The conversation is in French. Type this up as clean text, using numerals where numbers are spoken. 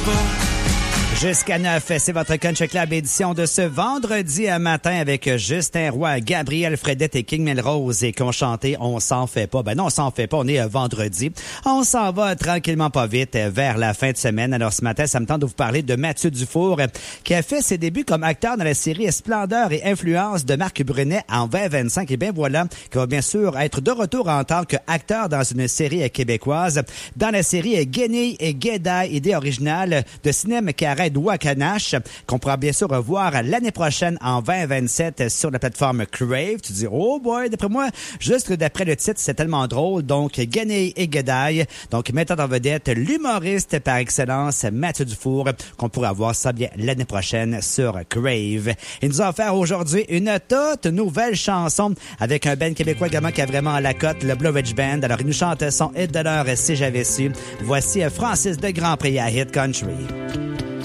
Jusqu'à 9, c'est votre Country Club édition de ce vendredi matin avec Justin Roy, Gabriel Fredette et King Melrose et qu'on chantait On s'en fait pas. Ben non, on s'en fait pas, on est vendredi. On s'en va tranquillement pas vite vers la fin de semaine. Alors ce matin, ça me tente de vous parler de Mathieu Dufour qui a fait ses débuts comme acteur dans la série Splendeur et Influence de Marc Brunet en 2025. Et bien voilà, qui va bien sûr être de retour en tant qu'acteur dans une série québécoise. Dans la série Guenille et Guédaille, idée originale de Cinéma Carré Ouakanache, qu'on pourra bien sûr revoir l'année prochaine en 2027 sur la plateforme Crave. Tu dis, oh boy, d'après moi, juste d'après le titre, c'est tellement drôle. Donc, Guenille et Guédaille. Donc, mettant en vedette l'humoriste par excellence, Mathieu Dufour, qu'on pourra voir ça bien l'année prochaine sur Crave. Il nous a offert aujourd'hui une toute nouvelle chanson avec un band québécois également qui a vraiment la cote, le Blue Ridge Band. Alors, il nous chante son hit de l'heure, Si j'avais su. Voici Francis de Grandpré à Hit Country.